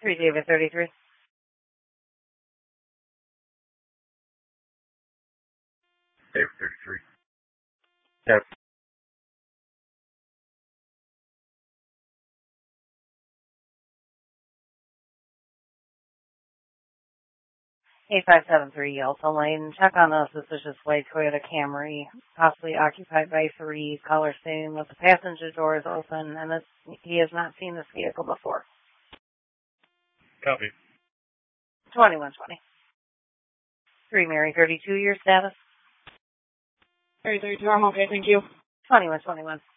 3 David 33. David 33. Yep. 8573 Yelta Lane. Check on a suspicious white Toyota Camry, possibly occupied by 3. Caller saying that the passenger door is open and that he has not seen this vehicle before. Copy. 2120. 3 Mary 32, your status? Mary 32, I'm okay, thank you. 2121.